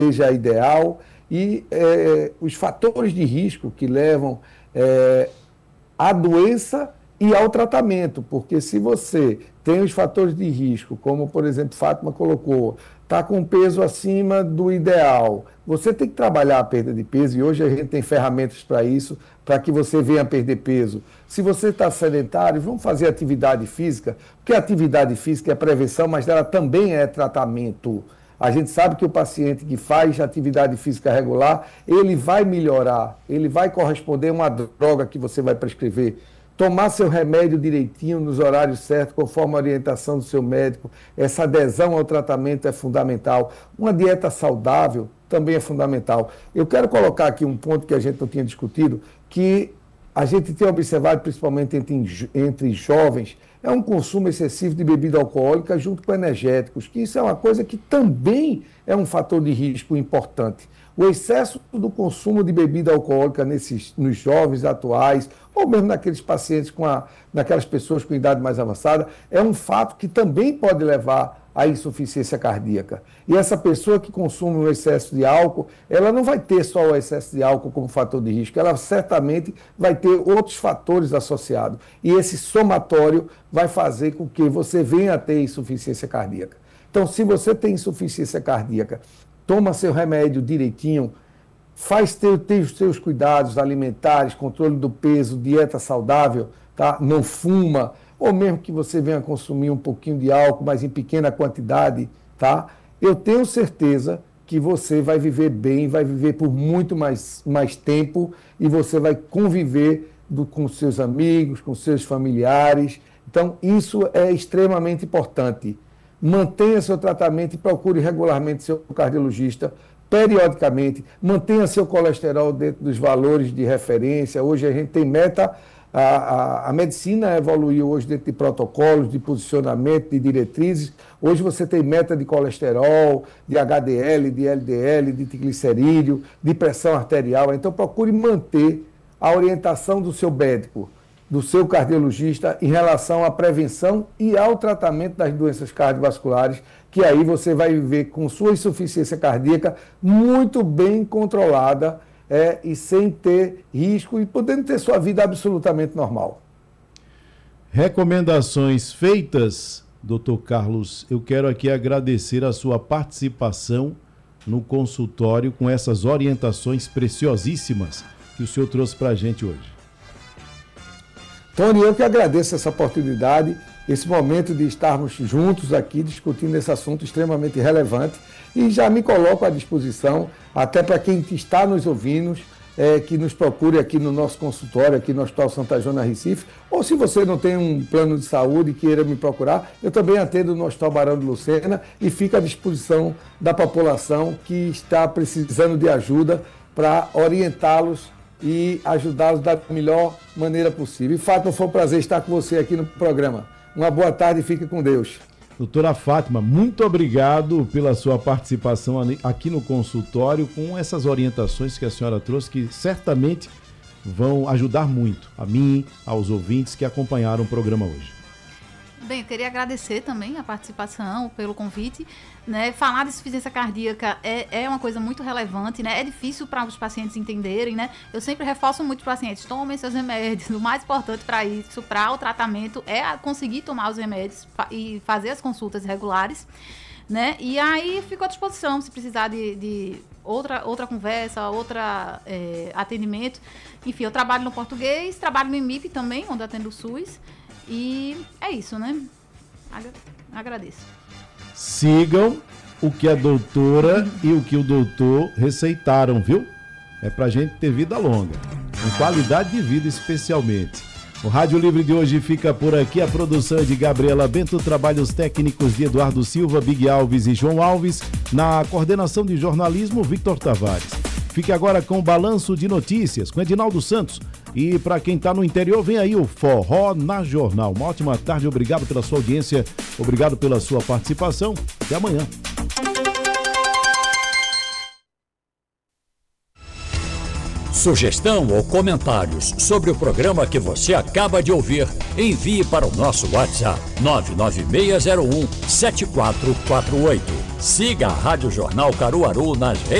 seja ideal e os fatores de risco que levam à doença e ao tratamento, porque se você tem os fatores de risco, como por exemplo Fátima colocou, está com peso acima do ideal, você tem que trabalhar a perda de peso e hoje a gente tem ferramentas para isso, para que você venha perder peso. Se você está sedentário, vamos fazer atividade física, porque a atividade física é prevenção, mas ela também é tratamento. A gente sabe que o paciente que faz atividade física regular, ele vai melhorar, ele vai corresponder a uma droga que você vai prescrever. Tomar seu remédio direitinho, nos horários certos, conforme a orientação do seu médico. Essa adesão ao tratamento é fundamental. Uma dieta saudável também é fundamental. Eu quero colocar aqui um ponto que a gente não tinha discutido, que a gente tem observado, principalmente entre jovens, é um consumo excessivo de bebida alcoólica junto com energéticos, que isso é uma coisa que também é um fator de risco importante. O excesso do consumo de bebida alcoólica nos jovens atuais, ou mesmo naqueles pacientes, naquelas pessoas com idade mais avançada, é um fato que também pode levar à insuficiência cardíaca. E essa pessoa que consome um excesso de álcool, ela não vai ter só o excesso de álcool como fator de risco, ela certamente vai ter outros fatores associados. E esse somatório vai fazer com que você venha a ter insuficiência cardíaca. Então, se você tem insuficiência cardíaca, toma seu remédio direitinho, tem os seus cuidados alimentares, controle do peso, dieta saudável, tá? Não fuma, ou mesmo que você venha consumir um pouquinho de álcool, mas em pequena quantidade, tá? Eu tenho certeza que você vai viver bem, vai viver por muito mais tempo e você vai conviver com seus amigos, com seus familiares. Então, isso é extremamente importante. Mantenha seu tratamento e procure regularmente seu cardiologista, periodicamente. Mantenha seu colesterol dentro dos valores de referência. Hoje a gente tem meta, a medicina evoluiu hoje dentro de protocolos, de posicionamento, de diretrizes. Hoje você tem meta de colesterol, de HDL, de LDL, de triglicerídeo, de pressão arterial. Então procure manter a orientação do seu médico, do seu cardiologista em relação à prevenção e ao tratamento das doenças cardiovasculares, que aí você vai viver com sua insuficiência cardíaca muito bem controlada e sem ter risco e podendo ter sua vida absolutamente normal. Recomendações feitas, Dr. Carlos. Eu quero aqui agradecer a sua participação no consultório com essas orientações preciosíssimas que o senhor trouxe para a gente hoje. Tony, eu que agradeço essa oportunidade, esse momento de estarmos juntos aqui discutindo esse assunto extremamente relevante e já me coloco à disposição, até para quem está nos ouvindo, que nos procure aqui no nosso consultório, aqui no Hospital Santa Joana Recife, ou se você não tem um plano de saúde e queira me procurar, eu também atendo no Hospital Barão de Lucena e fico à disposição da população que está precisando de ajuda para orientá-los e ajudá-los da melhor maneira possível. E, Fátima, foi um prazer estar com você aqui no programa. Uma boa tarde e fique com Deus. Doutora Fátima, muito obrigado pela sua participação aqui no consultório com essas orientações que a senhora trouxe, que certamente vão ajudar muito a mim, aos ouvintes que acompanharam o programa hoje. Bem, eu queria agradecer também a participação, pelo convite, né? Falar de insuficiência cardíaca é uma coisa muito relevante, né? É difícil para os pacientes entenderem, né? Eu sempre reforço muito para os pacientes, tomem seus remédios. O mais importante para isso, para o tratamento, é conseguir tomar os remédios e fazer as consultas regulares, né? E aí fico à disposição, se precisar de outra conversa, atendimento. Enfim, eu trabalho no português, trabalho no IMIP também, onde eu atendo o SUS. E é isso, né? Agradeço. Sigam o que a doutora e o que o doutor receitaram, viu? É pra gente ter vida longa, com qualidade de vida especialmente. O Rádio Livre de hoje fica por aqui. A produção é de Gabriela Bento, trabalhos técnicos de Eduardo Silva, Big Alves e João Alves. Na coordenação de jornalismo, Victor Tavares. Fique agora com o Balanço de Notícias, com Edinaldo Santos. E para quem está no interior, vem aí o Forró na Jornal. Uma ótima tarde, obrigado pela sua audiência, obrigado pela sua participação. Até amanhã. Sugestão ou comentários sobre o programa que você acaba de ouvir, envie para o nosso WhatsApp 99601-7448. Siga a Rádio Jornal Caruaru nas redes